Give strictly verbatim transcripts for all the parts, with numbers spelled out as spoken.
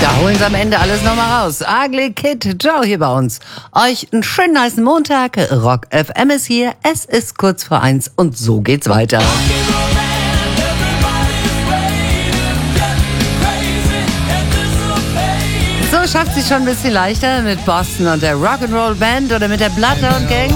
Ja, holen Sie am Ende alles nochmal raus. Ugly Kid Joe hier bei uns. Euch einen schönen heißen Montag. Rock F M ist hier. Es ist kurz vor eins und so geht's weiter. So schafft sich schon ein bisschen leichter mit Boston und der Rock'n'Roll Band oder mit der Bloodhound Gang.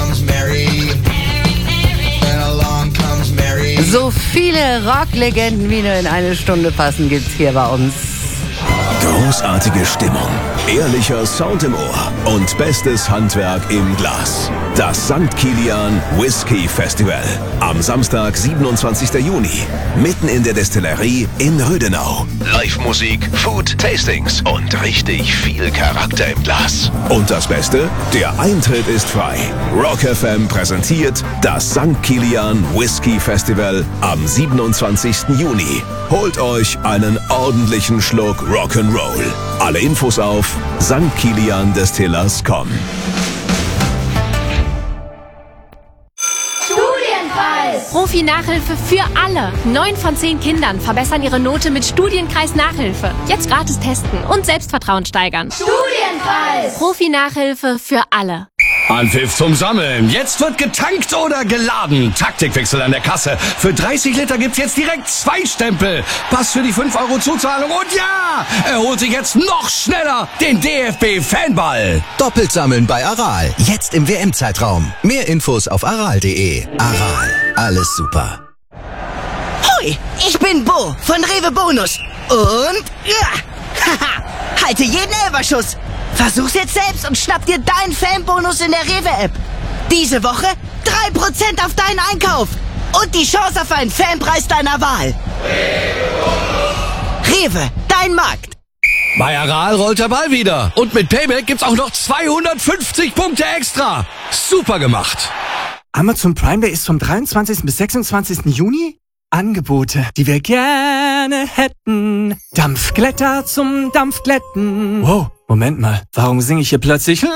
So viele Rocklegenden wie nur in eine Stunde passen gibt's hier bei uns. Großartige Stimmung, ehrlicher Sound im Ohr und bestes Handwerk im Glas. Das Sankt Kilian Whisky Festival. Am Samstag, siebenundzwanzigsten Juni. Mitten in der Destillerie in Rödenau. Live-Musik, Food, Tastings und richtig viel Charakter im Glas. Und das Beste? Der Eintritt ist frei. Rock F M präsentiert das Sankt Kilian Whisky Festival am siebenundzwanzigsten Juni. Holt euch einen ordentlichen Schluck Rock'n'Roll. Alle Infos auf sankt kilian distillers punkt com. Profi-Nachhilfe für alle. Neun von zehn Kindern verbessern ihre Note mit Studienkreis-Nachhilfe. Jetzt gratis testen und Selbstvertrauen steigern. Studienkreis! Profi-Nachhilfe für alle. Anpfiff zum Sammeln. Jetzt wird getankt oder geladen. Taktikwechsel an der Kasse. Für dreißig Liter gibt's jetzt direkt zwei Stempel. Pass für die fünf Euro Zuzahlung. Und ja, er holt sich jetzt noch schneller den D F B-Fanball. Doppelt sammeln bei Aral. Jetzt im W M-Zeitraum. Mehr Infos auf aral punkt de. Aral. Alles super. Hoi, ich bin Bo von Rewe Bonus. Und ja, haha, halte jeden Elberschuss. Versuch's jetzt selbst und schnapp dir deinen Fanbonus in der Rewe-App. Diese Woche drei Prozent auf deinen Einkauf. Und die Chance auf einen Fanpreis deiner Wahl. Rewe, dein Markt. Bei Aral rollt der Ball wieder. Und mit Payback gibt's auch noch zweihundertfünfzig Punkte extra. Super gemacht. Amazon Prime Day ist vom dreiundzwanzigsten bis sechsundzwanzigsten Juni. Angebote, die wir gerne hätten. Dampfglätter zum Dampfglätten. Wow, Moment mal, warum singe ich hier plötzlich